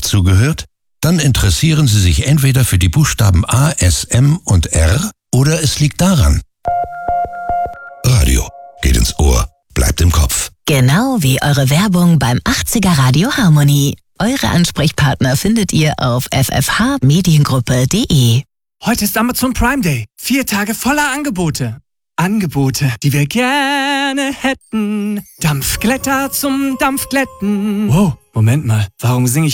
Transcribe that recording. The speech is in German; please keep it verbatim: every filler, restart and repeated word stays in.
dazugehört? Dann interessieren Sie sich entweder für die Buchstaben A, S, M und R oder es liegt daran. Radio geht ins Ohr, bleibt im Kopf. Genau wie eure Werbung beim achtziger Radio Harmony. Eure Ansprechpartner findet ihr auf f f h mediengruppe punkt d e. Heute ist Amazon Prime Day. Vier Tage voller Angebote. Angebote, die wir gerne hätten. Dampfglätter zum Dampfglätten. Wow, Moment mal. Warum singe ich